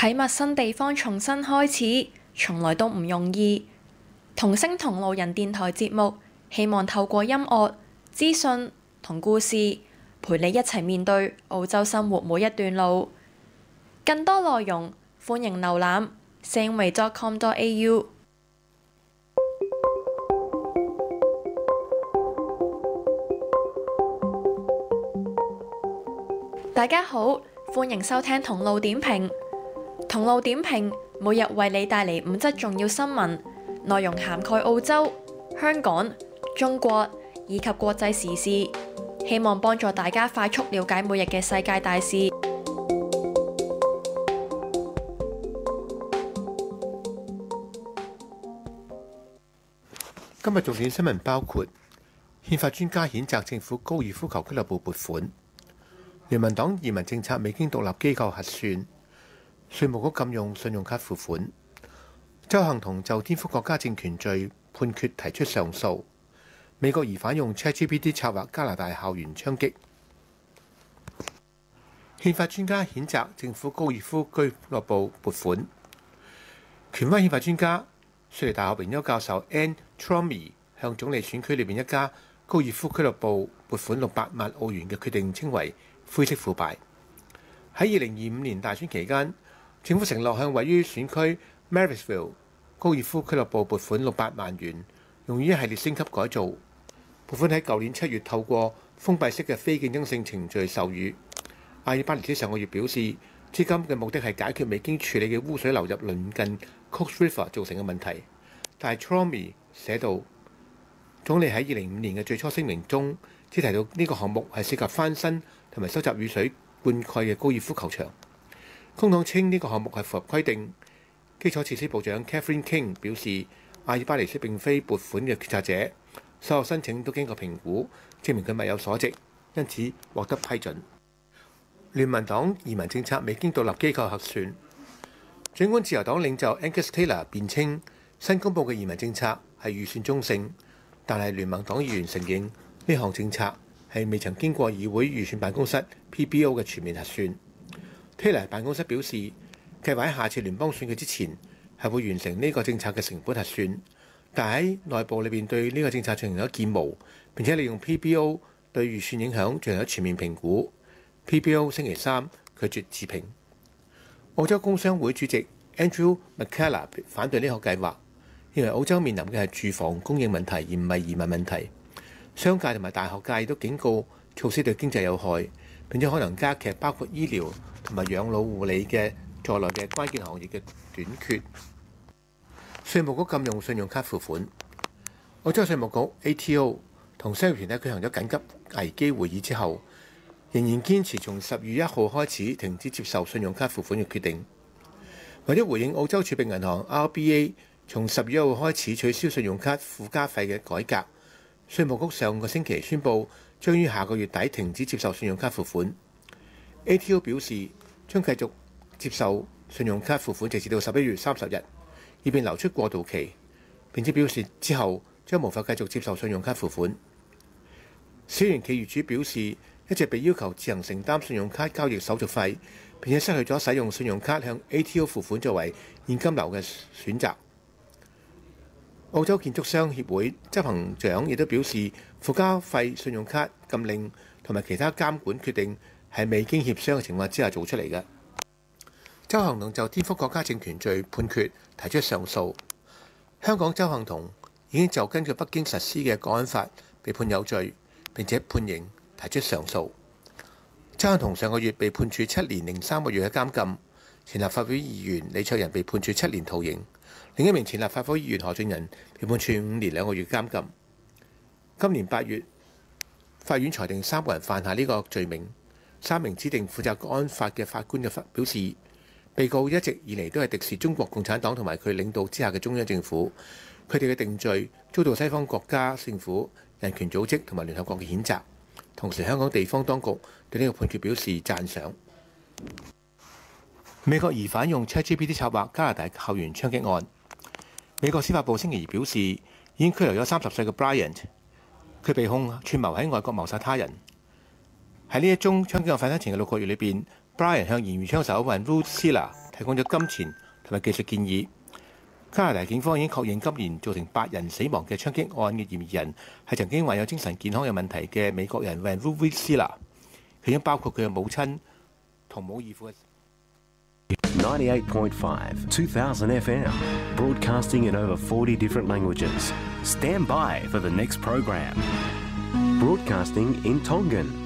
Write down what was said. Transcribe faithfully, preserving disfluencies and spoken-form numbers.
喺陌生地方重新開始，從來都唔容易。同聲同路人電台節目，希望透過音樂、資訊同故事，陪你一齊面對澳洲生活每一段路。更多內容，歡迎瀏覽 sangway dot com dot a u。大家好，歡迎收聽同路點評。同路點評每日為你帶嚟五則重要新聞，內容涵蓋澳洲、香港、中國以及國際時事，希望幫助大家快速了解每日嘅世界大事。 今日重點新聞包括：憲法專家譴責政府高爾夫球俱樂部撥款；聯盟黨移民政策未經獨立機構核算；稅務局禁用信用卡付款；鄒幸彤就顛覆國家政權罪判決提出上訴；美國疑犯用 ChatGPT 策劃加拿大校園槍擊。憲法專家譴責政府高爾夫俱樂部撥款。權威憲法專家雪梨大學榮休教授 Anne Trollmey 向總理選區裏面一家高爾夫俱樂部撥款六百萬澳元嘅決定稱為灰色腐敗。喺二零二五年大選期間，政府承諾向位於選區 Marysville 高爾夫俱樂部撥款六百萬元，用於一系列升級改造。撥款喺舊年七月透過封閉式嘅非競爭性程序授予。阿爾巴尼斯上個月表示，資金嘅目的係解決未經處理嘅污水流入鄰近 Cooks River 造成嘅問題。但係 Trollmey 寫道，總理喺二零五年嘅最初聲明中，只提到呢個項目係涉及翻新同埋收集雨水灌溉嘅高爾夫球場。工黨稱呢個項目係符合規定。基礎設施部長 Catherine King 表示，阿爾巴尼斯並非撥款嘅決策者，所有申請都經過評估，證明佢物有所值，因此獲得批准。聯盟黨移民政策未經獨立機構核算。儘管自由黨領袖 Angus Taylor 辯稱新公佈嘅移民政策係預算中性，但係聯盟黨議員承認呢項政策係未曾經過議會預算辦公室 P B O 嘅全面核算。Taylor 辦公室表示，計劃喺下次聯邦選舉之前係會完成呢個政策嘅成本核算，但喺內部裏邊對呢個政策進行咗建模，並且利用 P B O 對預算影響進行咗全面評估。P B O 星期三拒絕置評。澳洲工商會主席 Andrew McKellar 反對呢個計劃，認為澳洲面臨嘅係住房供應問題，而唔係移民問題。商界同埋大學界都警告措施對經濟有害，並且可能加劇包括醫療同埋養老護理嘅在內嘅關鍵行業嘅短缺。稅務局禁用信用卡付款。澳洲稅務局 A T O 同商業團體舉行咗緊急危機會議之後，仍然堅持從十月一號開始停止接受信用卡付款嘅決定。為咗回應澳洲儲備銀行 R B A 從十月一號開始取消信用卡附加費嘅改革，稅務局上個星期宣布將於下個月底停止接受信用卡付款。A T O 表示將繼續接受信用卡付款直至到十一月三十日，以便留出過渡期。並且表示之後將無法繼續接受信用卡付款。小型企業主表示，一直被要求自行承擔信用卡交易手續費，並且失去咗使用信用卡向 A T O 付款作為現金流嘅選擇。澳洲建築商協會執行長亦都表示，附加費信用卡禁令同埋其他監管決定係未經協商嘅情況之下做出嚟嘅。鄒幸彤就顛覆國家政權罪判決提出上訴。香港鄒幸彤已經就根據北京實施嘅國安法被判有罪，並且判刑提出上訴。鄒幸彤上個月被判處七年零三個月嘅監禁，前立法會議員李卓人被判處七年徒刑，另一名前立法會議員何俊仁被判處五年兩個月監禁。今年八月，法院裁定三個人犯下呢個罪名。三名指定負責國安法嘅法官嘅表示，被告一直以嚟都係敵視中國共產黨同埋佢領導之下嘅中央政府，佢哋嘅定罪遭到西方國家政府、人權組織同埋聯合國嘅譴責。同時，香港地方當局對呢個判決表示讚賞。美國疑犯用 ChatGPT 策劃加拿大校園槍擊案。美國司法部星期二表示，已經拘留咗三十歲嘅 Bryant， 佢被控串謀喺外國謀殺他人。喺呢一宗槍擊案發生前嘅六個月裏邊，Bryant 向嫌疑槍手 Ruth Silla 提供咗金錢同埋技術建議。加拿大警方已經確認今年造成八人死亡嘅槍擊案嘅嫌疑人係曾經患有精神健康嘅問題嘅美國人 Vanessa Whistler， 其中包括佢嘅母親同母異父嘅。 ninety-eight point five, two thousand F M, broadcasting in over forty different languages. Stand by for the next program. Broadcasting in Tongan.